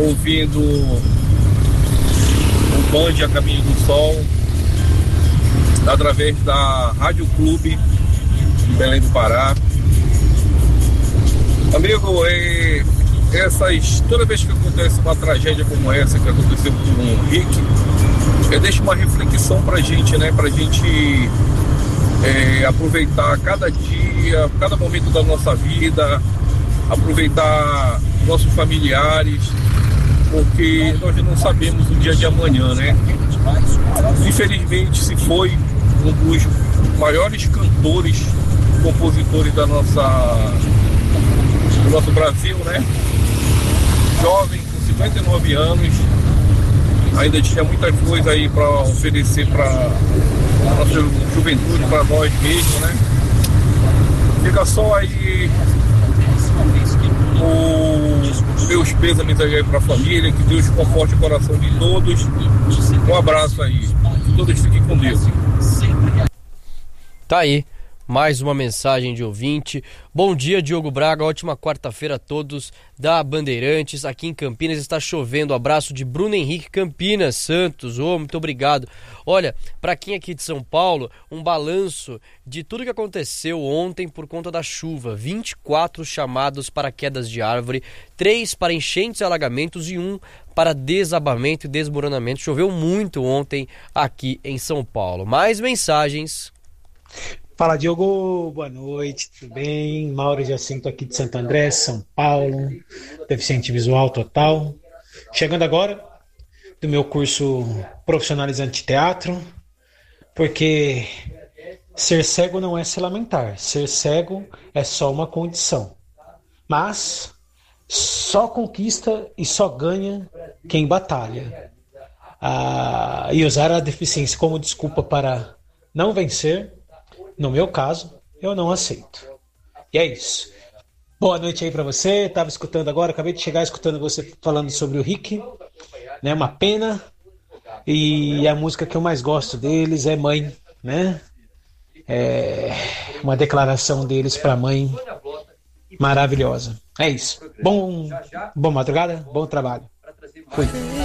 ouvindo o Band A Caminho do Sol, através da Rádio Clube de Belém do Pará. Amigo, toda vez que acontece uma tragédia como essa que aconteceu com o Rick, deixa uma reflexão pra gente, né? Pra gente aproveitar cada dia, cada momento da nossa vida, aproveitar nossos familiares, porque nós não sabemos o dia de amanhã, né? Infelizmente se foi um dos maiores cantores, compositores do nosso Brasil, né? Jovem, com 59 anos, ainda tinha muita coisa aí para oferecer para a nossa juventude, para nós mesmos, né? Fica só aí os meus pêsames aí para a família, que Deus conforte o coração de todos. Um abraço aí, que todos fiquem com Deus. Tá aí, mais uma mensagem de ouvinte. Bom dia, Diogo Braga, ótima quarta-feira a todos da Bandeirantes. Aqui em Campinas está chovendo. Abraço de Bruno Henrique Campinas Santos. Muito obrigado. Olha, para quem aqui de São Paulo, um balanço de tudo que aconteceu ontem por conta da chuva. 24 chamados para quedas de árvore, 3 para enchentes e alagamentos e 1 para desabamento e desmoronamento. Choveu muito ontem aqui em São Paulo. Mais mensagens. Fala, Diogo, boa noite, tudo bem? Mauro Jacinto aqui de Santo André, São Paulo, deficiente visual total. Chegando agora do meu curso profissionalizante de teatro, porque ser cego não é se lamentar, ser cego é só uma condição. Mas só conquista e só ganha quem batalha. E usar a deficiência como desculpa para não vencer, no meu caso, eu não aceito. E é isso. Boa noite aí pra você. Tava escutando agora, acabei de chegar escutando você falando sobre o Rick, né? Uma pena. E a música que eu mais gosto deles é Mãe, né? É uma declaração deles pra mãe maravilhosa. É isso. Bom madrugada, bom trabalho. Fui.